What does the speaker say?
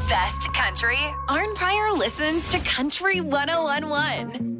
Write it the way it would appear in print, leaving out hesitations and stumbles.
best country? Arn Pryor listens to Country 1011.